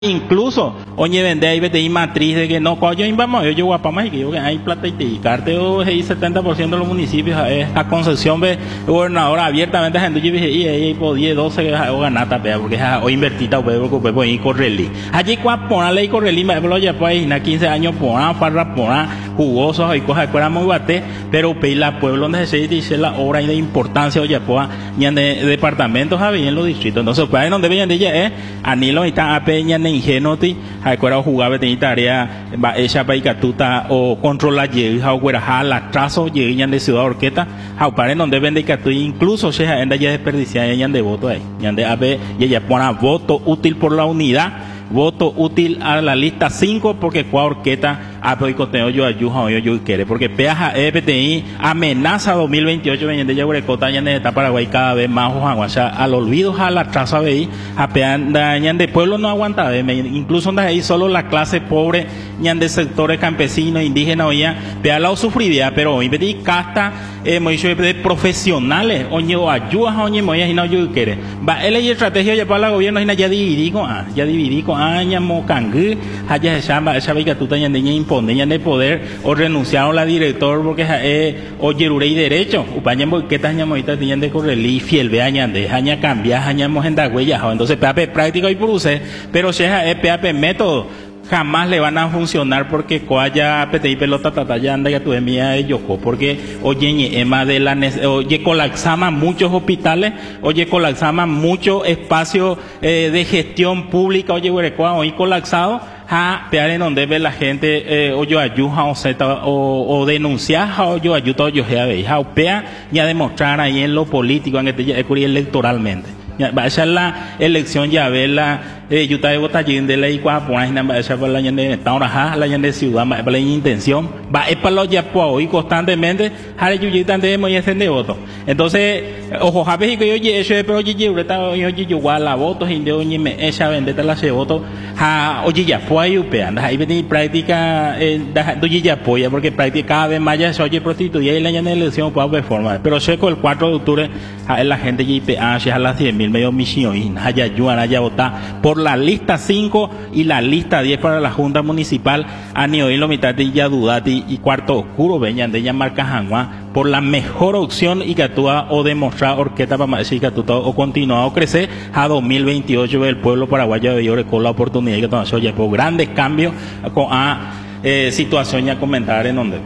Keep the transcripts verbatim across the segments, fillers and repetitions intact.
Incluso, oye, vende ahí vete matriz de que no, cuando yo vamos, yo guapa más y que yo que hay plata y te carte o hay setenta por ciento de los municipios es a concesión de gobernadora abiertamente gente yo dije y ahí podía doce o ganata pea porque o invertida o porque pues pues correli. Allí cua pona ley correli me hablo ya pues na quince años pona farra pona jugosos y cosas que muy bate, pero pe la pueblo necesita dice la obra de importancia oye pues ya de departamentos había en los distritos. Entonces, pues donde veían de ella es anilo y está a peña ingenuity, recuerda jugar tenía tarea va ella para icatuta o controlar llega o gueraja la trazo llegan de ciudad orqueta how paren donde vende que incluso se anda ya desperdiciar ella de voto ahí ya de ave y ella pone voto útil por la unidad voto útil a la lista cinco porque cua orqueta a conteo yo ayuda yo yo quiere porque peaja E P T I amenaza dos mil veintiocho de ya hurecota ya de esta Paraguay cada vez más ojaguacha al olvido a la traza veí a pean de pueblo no aguanta incluso anda ahí solo la clase pobre ñan de sectores campesinos indígenas oía pea la sufriría pero hoy pedí casta eh mucho de profesionales oñe o ayuda oñe moya y no yo quiere va él y estrategia ya para la gobierno y ya dividí con ah ya dividí con aña mo cangü haya esa esa beca tú tañan de imponen de poder o renunciaron la director porque eh oye y derecho upañan que taña moita tienen de correli fiel ve añan de aña cambiar añamos en da huella entonces P A P práctico y produce pero si es P A P método jamás le van a funcionar porque coaya P T I pelota tata ya anda ya tu mía de yoco porque oye ema de la oye colapsama muchos hospitales oye colapsama mucho espacio eh, de gestión pública oye huerecoa hoy colapsado a pear en donde ve la gente eh, o yo ayuda o zeta o, o denunciar o yo ayuda o yo ya ve o pea ya demostrar ahí en lo político en este electoralmente va a ser la elección ya ve la eh, yo te voy a de la igual por ahí va a ser para la gente de estado la la gente de ciudad va para la intención va es para los ya por hoy constantemente jale yo yo tan de muy de voto entonces ojo a ver que yo oye eso pero oye yo está oye yo igual la votos y de oye me esa vendeta la se voto ja oye ya fue ahí upeando ahí viene práctica eh oye ya apoya porque práctica cada vez más ya se oye prostituida y la gente de elección puede performar pero seco el cuatro de octubre a la gente y P A a las cien mil medio millón y haya ayudan haya votar por la lista cinco y la lista diez para la Junta Municipal a Nioilo mitad de ya dudati y cuarto oscuro veñan de ella marca Janguá por la mejor opción y que actúa o demostrar orquesta para decir que actúa o continúa o crecer a dos mil veintiocho el pueblo paraguayo de Llore con la oportunidad que todavía oye por grandes cambios con a eh, situación ya comentar en donde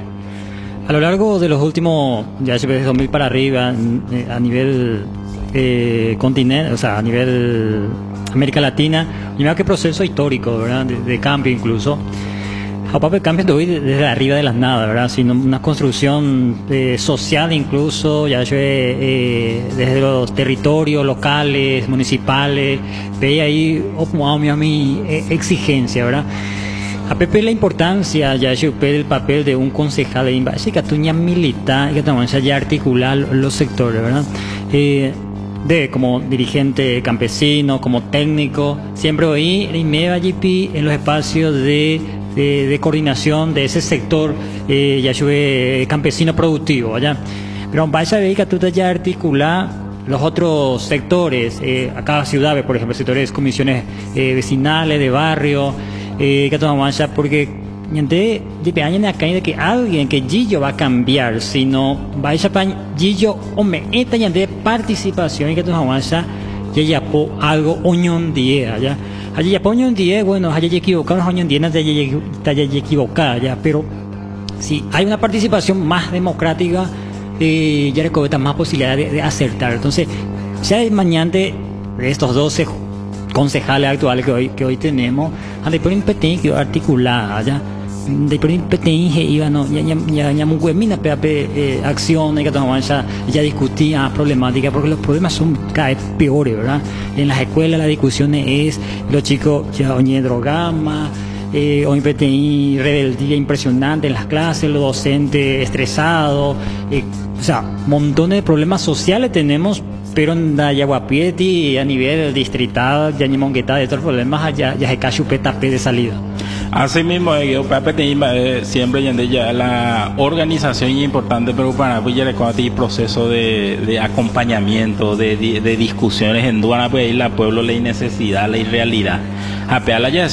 a lo largo de los últimos ya se ve dos mil para arriba a nivel eh, continente o sea a nivel América Latina, y mira qué proceso histórico, ¿verdad? De, de cambio incluso. A papel cambio de hoy desde arriba de las nada, ¿verdad? Sino una construcción eh, social incluso, ya yo eh, desde los territorios locales, municipales, veía ahí como a mi, a mi eh, exigencia, ¿verdad? A Pepe la importancia ya yo el papel de un concejal de Invasi que tuña militar que también se haya articular los sectores, ¿verdad? Eh, de como dirigente campesino, como técnico, siempre oí en medio G P en los espacios de, de, de coordinación de ese sector, eh, ya yo campesino productivo, allá. Pero vaya a ver que tú te ya articular los otros sectores, eh, acá ciudades, por ejemplo, sectores, comisiones eh, vecinales, de barrio, eh, que tomamos allá, porque de de año acá de que alguien que Gillo va a cambiar sino va a para Gillo hombre esta ya de participación y que tu avanza ya ya po algo oñón día ya allí ya poñón día bueno allí equivocado oñón día no te ya equivocada ya pero si hay una participación más democrática eh, ya recoge más posibilidad de, de acertar entonces ya mañana de estos doce concejales actuales que hoy que hoy tenemos ande por impetencia que articular ya de por impetencia iba no ya ya ya ya muy buena P A P acción que tomamos ya ya discutía problemática porque los problemas son cada vez peores, ¿verdad? En las escuelas la discusión es los chicos ya oñe drogama eh, o impetencia rebeldía impresionante en las clases los docentes estresados eh, o sea montones de problemas sociales tenemos pero en Yaguapieti a nivel distrital ya ni mongueta de estos problemas ya ya se cae chupeta de salida. Así mismo, yo eh, siempre ya la organización es importante, pero para pues ya el proceso de, de acompañamiento, de, de, de discusiones en Duana, pues la pueblo la necesidad, la irrealidad. Japea la